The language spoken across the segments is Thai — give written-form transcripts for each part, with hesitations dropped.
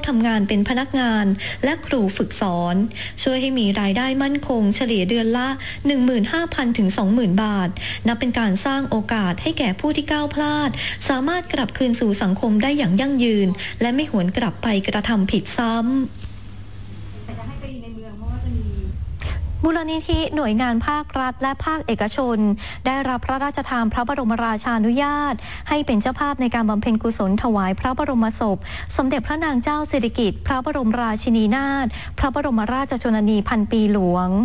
ทำงานเป็นพนักงานและครูฝึกสอนช่วยให้มีรายได้มั่นคงเฉลี่ยเดือนละ 15,000 ถึง 20,000 บาทนับเป็นการสร้างโอกาสให้แก่ผู้ที่ก้าวพลาดสามารถกลับคืนสู่สังคมได้อย่างยั่งยืนและไม่หวนกลับไปกระทำผิดซ้ำมูลนิธิหน่วยงานภาครัฐและภาคเอกชนได้รับพระราชทานพระบรมราชานุญาตให้เป็นเจ้าภาพในการบำเพ็ญกุศลถวายพระบรมศพสมเด็จพระนางเจ้าสิริกิติ์พระบรมราชินีนาถพระบรมราชชนนีพันปีหลวง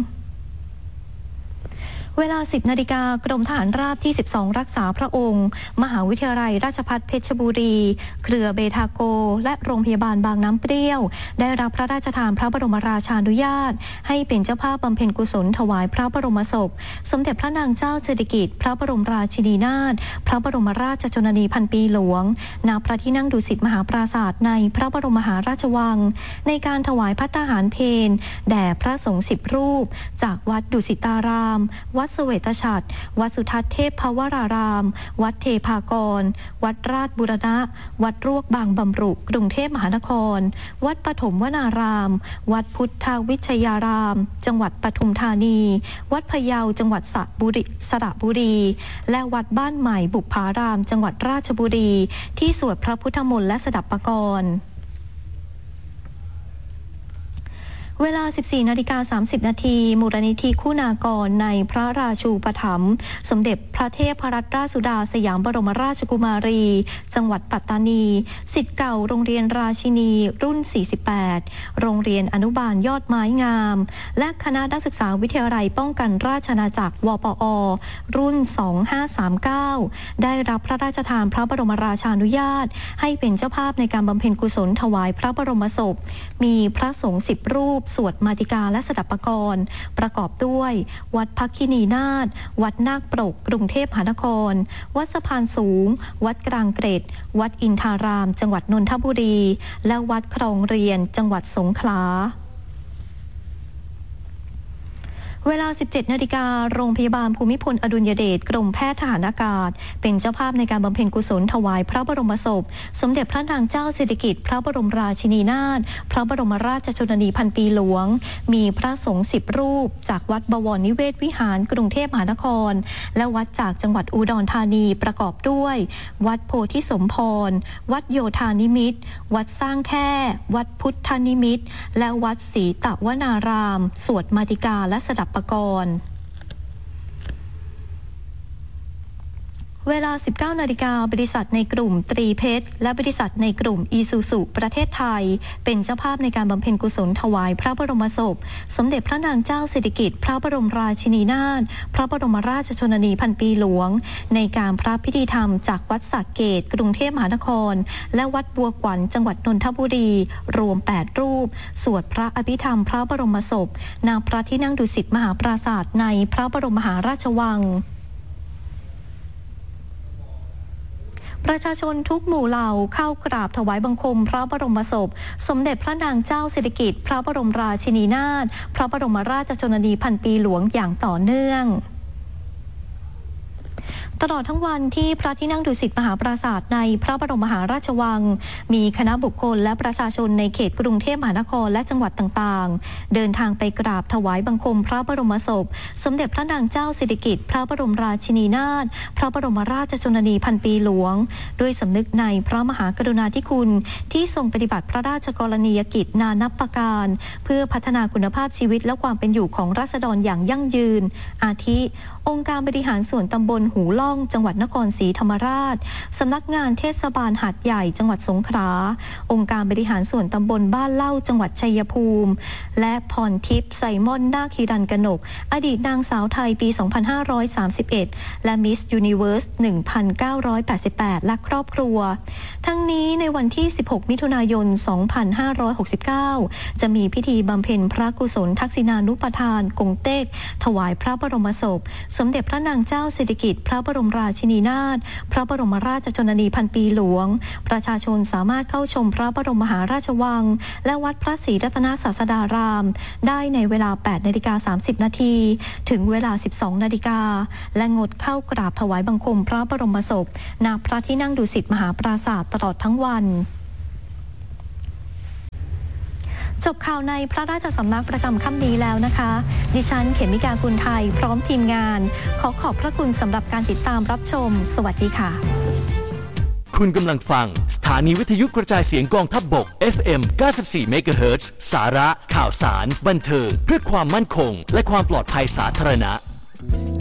เวลา 10 นาฬิกากรมทหารราบที่ 12 รักษาพระองค์มหาวิทยาลัยราชภัฏเพชรบุรีเครือเบทาโกและโรงพยาบาลบางน้ำเปรี้ยวได้รับพระราชทานพระบรมราชานุญาตให้เป็นเจ้าภาพบำเพ็ญกุศลถวายพระบรมศพสมเด็จพระนางเจ้าสิริกิติ์พระบรมราชินีนาถพระบรมราชชนนีพันปีหลวงณพระที่นั่งดุสิตมหาปราสาทในพระบรมมหาราชวังในการถวายภัตตาหารเพลแด่พระสงฆ์10 รูปจากวัดดุสิตารามวัดเสวตฉัตรวัดสุทัศน์เทพภวรารามวัดเทพากรวัดราชบูรณะวัดรวกบางบำรุกรุงเทพมหานครวัดปฐมวนารามวัดพุทธวิชยารามจังหวัดปทุมธานีวัดพะเยาจังหวัดสระบุรีและวัดบ้านใหม่บุพารามจังหวัดราชบุรีที่สวดพระพุทธมนต์และสดับปกรณ์เวลา 14:30 นาทีมูลนิธิคุณากรในพระราชูปถัมภ์สมเด็จพระเทพรัตนราชสุดาสยามบรมราชกุมารีจังหวัดปัตตานีศิษย์เก่าโรงเรียนราชินีรุ่น 48 โรงเรียนอนุบาลยอดไม้งามและคณะนักศึกษาวิทยาลัยป้องกันราชอาณาจักรวปอรุ่น 2539 ได้รับพระราชทานพระบรมราชานุญาตให้เป็นเจ้าภาพในการบำเพ็ญกุศลถวายพระบรมศพมีพระสงฆ์10 รูปสวดมาติกาและสดับปกรณ์ประกอบด้วยวัดภักคินีนาถวัดนาคปรกกรุงเทพมหานครวัดสะพานสูงวัดกลางเกร็ดวัดอินทารามจังหวัดนนทบุรีและวัดคลองเรียนจังหวัดสงขลาเวลา 17 นาฬิกาโรงพยาบาลภูมิพลอดุลยเดชกรมแพทย์ทหารอากาศเป็นเจ้าภาพในการบำเพ็ญกุศลถวายพระบรมศพสมเด็จพระนางเจ้าสิริกิติ์พระบรมราชินีนาถพระบรมราชชนนีพันปีหลวงมีพระสงฆ์10 รูปจากวัดบวรนิเวศวิหารกรุงเทพมหานครและวัดจากจังหวัดอุดรธานีประกอบด้วยวัดโพธิสมพรวัดโยธานิมิตรวัดสร้างแค่วัดพุทธนิมิตรและวัดศรีตะวนารามสวดมาติกาและสดับปกรณ์เวลา 19 นาฬิกาบริษัทในกลุ่มตรีเพชรและบริษัทในกลุ่มอีซูซุประเทศไทยเป็นเจ้าภาพในการบำเพ็ญกุศลถวายพระบรมศพสมเด็จพระนางเจ้าสิริกิติ์พระบรมราชินีนาถพระบรมราชชนนีพันปีหลวงในการพระพิธีธรรมจากวัดสระเกษกรุงเทพมหานครและวัดบัวขวัญจังหวัดนนทบุรีรวม 8 รูปสวดพระอภิธรรมพระบรมศพณพระที่นั่งดุสิตมหาปราสาทในพระบรมมหาราชวังประชาชนทุกหมู่เหล่าเข้ากราบถวายบังคมพระบรมศพสมเด็จพระนางเจ้าสิริกิติ์พระบรมราชินีนาถพระบรมราชชนนีพันปีหลวงอย่างต่อเนื่องตลอดทั้งวันที่พระที่นั่งดุสิตมหาปราสาทในพระบรมมหาราชวังมีคณะบุคคลและประชาชนในเขตกรุงเทพมหานครและจังหวัดต่างๆเดินทางไปกราบถวายบังคมพระบรมศพสมเด็จพระนางเจ้าสิริกิติ์พระบรมราชินีนาถพระบรมราชชนนีพันปีหลวงด้วยสำนึกในพระมหากรุณาธิคุณที่ทรงปฏิบัติพระราชกรณียกิจนานับประการเพื่อพัฒนาคุณภาพชีวิตและความเป็นอยู่ของราษฎรอย่างยั่งยืนอาทิองค์การบริหารส่วนตำบลหูล่องจังหวัดนครศรีธรรมราชสำนักงานเทศบาลหาดใหญ่จังหวัดสงขลาองค์การบริหารส่วนตำบลบ้านเล่าจังหวัดชัยภูมิและพรทิพย์ไซมอนนาคีรันกนกอดีตนางสาวไทยปี 2531 และมิสยูนิเวิร์ส 1988 และครอบครัวทั้งนี้ในวันที่ 16 มิถุนายน 2569 จะมีพิธีบำเพ็ญพระกุศลทักษิณานุปทานกงเต็กถวายพระบรมศพสมเด็จพระนางเจ้าสิริกิติ์พระบรมราชินีนาถพระบรมราชชนนีพันปีหลวงประชาชนสามารถเข้าชมพระบรมมหาราชวังและวัดพระศรีรัตนศาสดารามได้ในเวลา 8:30 นาทีถึงเวลา 12 นาฬิกาและงดเข้ากราบถวายบังคมพระบรมศพณพระที่นั่งดุสิตมหาปราสาทตลอดทั้งวันจบข่าวในพระราชสำนักประจำค่ำนี้แล้วนะคะดิฉันเขมิกากุลไทยพร้อมทีมงานขอบพระคุณสำหรับการติดตามรับชมสวัสดีค่ะคุณกำลังฟังสถานีวิทยุกระจายเสียงกองทัพบก FM 94 เมกะเฮิรตซ์สาระข่าวสารบันเทิงเพื่อความมั่นคงและความปลอดภัยสาธารณะ